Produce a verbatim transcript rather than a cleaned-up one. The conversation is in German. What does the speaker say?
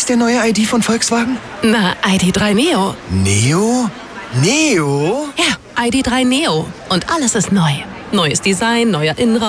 heißt der neue I D von Volkswagen? Na, I D drei Neo. Neo? Neo? Ja, I D drei Neo. Und alles ist neu. Neues Design, neuer Innenraum.